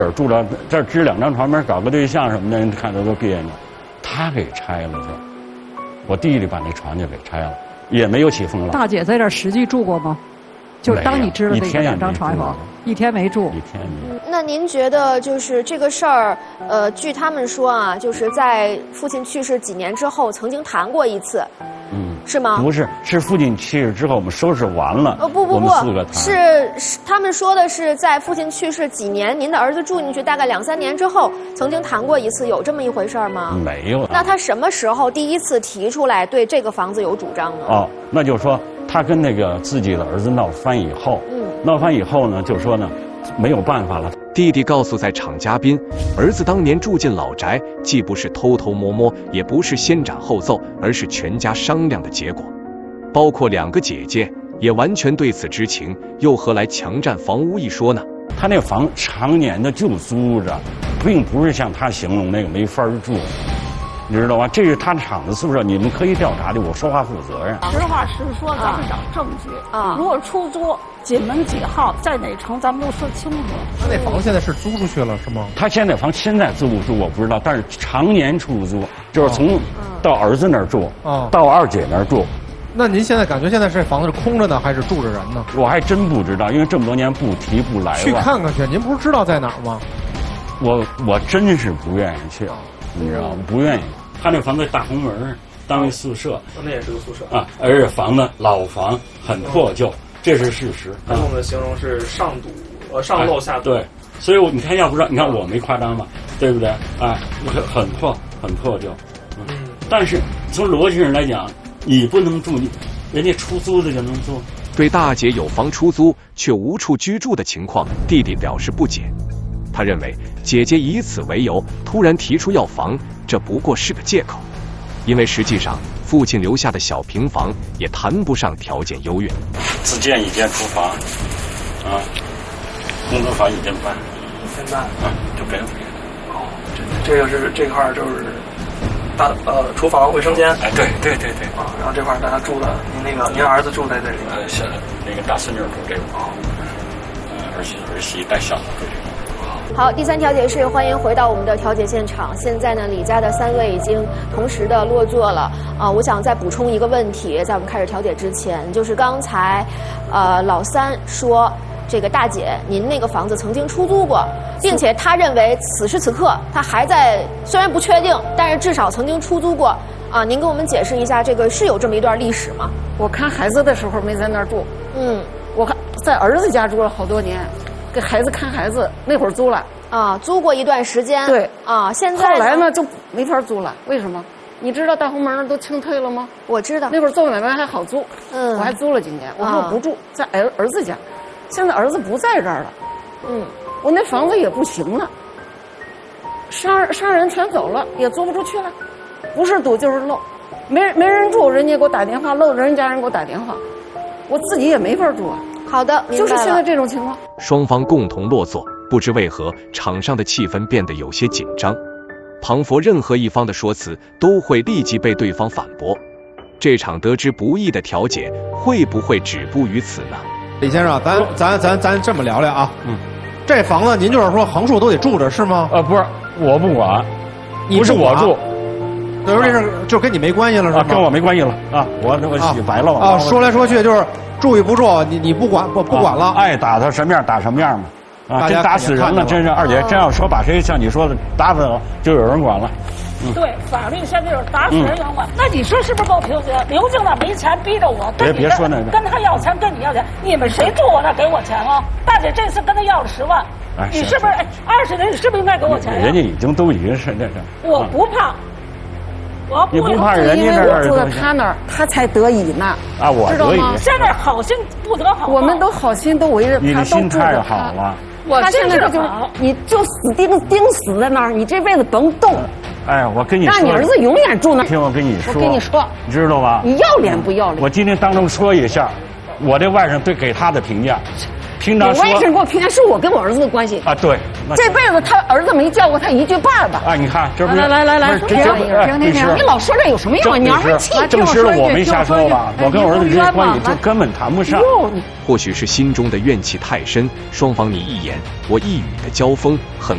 住了这儿支2张床边，搞个对象什么的，人看着都别扭。他给拆了我弟弟把那床就给拆了，也没有起风了。 大姐在这儿实际住过吗？就是当你支了那个2张床以后，一天没住。 一天没住。 那您觉得就是这个事儿，据他们说啊，就是在父亲去世几年之后曾经谈过一次。是吗？ 不是，是父亲去世之后我们收拾完了。 不， 我们4个谈。 是他们说的是在父亲去世几年，您的儿子住进去大概2、3年之后，曾经谈过一次，有这么一回事吗？ 没有。 那他什么时候第一次提出来对这个房子有主张呢？ 哦，那就是说他跟那个自己的儿子闹翻以后，闹翻以后呢，就说呢，没有办法了。 弟弟告诉在场嘉宾，儿子当年住进老宅，既不是偷偷摸摸，也不是先斩后奏，而是全家商量的结果。包括2个姐姐也完全对此知情，又何来强占房屋一说呢？ 他那房常年的就租着，并不是像他形容那个没法住，你知道吗？这是他厂子宿舍，你们可以调查的，我说话负责任。 实话实说，咱们找证据啊。如果出租，几门几号，在哪城，咱们都说清楚。 他那房现在是租出去了是吗？ 他现在房现在租不住我不知道，但是常年出租，就是从到儿子那儿住，到2姐那儿住。 那您现在感觉现在这房子是空着呢，还是住着人呢？ 我还真不知道，因为这么多年不提不来往。 去看看去，您不是知道在哪儿吗？ 我真是不愿意去，你知道吗？不愿意。他那房子大红门，当一宿舍。 那也是个宿舍啊，而且房子老房很破旧，这是事实。 跟我们形容是上上漏下堵。 对，所以你看，要不然你看我没夸张吧，对不对？啊，很破旧。但是从逻辑上来讲，你不能住，人家出租的就能住。 对大姐有房出租却无处居住的情况，弟弟表示不解。他认为姐姐以此为由突然提出要房，这不过是个借口，因为实际上父亲留下的小平房也谈不上条件优越。 自建一间厨房，啊，工作房已经办， 现在就给了。 哦，这个是这块就是大厨房卫生间。 哎，对。 啊，然后这块大家住的，您儿子住在这里。 小那个大孙女住这个。儿媳带小的住这个。 好，第3调解室，欢迎回到我们的调解现场。现在呢，李家的3位已经同时的落座了。我想再补充一个问题，在我们开始调解之前，就是刚才，老3说这个大姐，您那个房子曾经出租过，并且他认为此时此刻他还在，虽然不确定，但是至少曾经出租过。啊，您给我们解释一下，这个是有这么一段历史吗？ 我看孩子的时候没在那儿住，我在儿子家住了好多年。给孩子看孩子那会儿租了啊，租过一段时间。 对啊，现在后来呢就没法租了。为什么？你知道大红门都清退了吗？ 我知道。 那会儿做买卖还好租，我还租了几年。我说我不住，在儿子家。现在儿子不在这儿了，我那房子也不行了，商人全走了，也租不出去了，不是堵就是漏，没人住，人家给我打电话，漏着人家人给我打电话，我自己也没法住啊。 好的， 就是现在这种情况。 双方共同落座，不知为何场上的气氛变得有些紧张，旁佛任何一方的说辞都会立即被对方反驳。这场得之不易的调解会不会止步于此呢？ 李先生，咱这么聊聊啊。这房子您就是说横竖都得住着是吗？ 不是，我不管，不是我住。 等于这事就跟你没关系了是吗？ 跟我没关系了啊！我洗白了啊！说来说去就是住与不住，你不管不管了。 爱打他什么样打什么样嘛！啊，真打死人了，真是二姐，真要说把谁像你说的打死了，就有人管了。 对，法律现在就是打死人有人管。那你说是不是够平行？刘经理没钱逼着我， 别说那个， 跟他要钱，跟你要钱，你们谁住我那给我钱啊？大姐这次跟他要了10万，你是不是20年？你是不是应该给我钱？ 人家已经是这个。 我不怕。 你不怕人家那儿？我住在他那儿，他才得以呢。 啊，我得以。 现在好心不得好报。 我们都好心都围着他， 你的心太好了。 他现在就是，你就死钉死在那儿，你这辈子甭动。 哎，我跟你说， 让你儿子永远住那儿。 听我跟你说， 我跟你说， 你知道吧？ 你要脸不要脸？ 我今天当中说一下，我这外甥对给他的评价。平常说， 我外甥给我评价是我跟我儿子的关系啊，对， 这辈子他儿子没叫过他一句爸爸。 啊，你看，这不是来， 停， 你老说这有什么用啊？你要是气， 证实了我没瞎说吧？我跟我儿子这关系就根本谈不上。 或许是心中的怨气太深，双方你一言我一语的交锋很